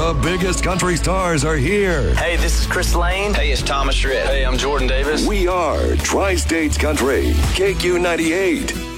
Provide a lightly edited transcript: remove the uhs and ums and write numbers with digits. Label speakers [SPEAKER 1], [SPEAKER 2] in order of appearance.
[SPEAKER 1] The biggest country stars are here.
[SPEAKER 2] Hey, this is Chris Lane.
[SPEAKER 3] Hey, it's Thomas Rhett.
[SPEAKER 4] Hey, I'm Jordan Davis.
[SPEAKER 1] We are Tri-States Country, KQ98.